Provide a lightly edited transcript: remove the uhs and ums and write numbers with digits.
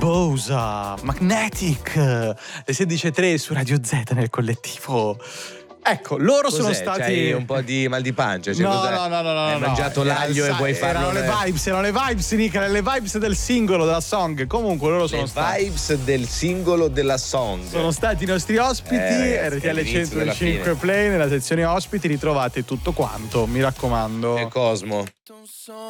Barbosa, Magnetic, le 16:03 su Radio Z nel collettivo. Ecco, loro sono stati. C'hai un po' di mal di pancia? No. Hai mangiato l'aglio e vuoi farlo? Erano le vibes, Nicola, le vibes del singolo, della song. Comunque loro sono stati. Le vibes del singolo della song. Sono stati i nostri ospiti. RTL 105 Play, nella sezione ospiti ritrovate tutto quanto, mi raccomando. E Cosmo.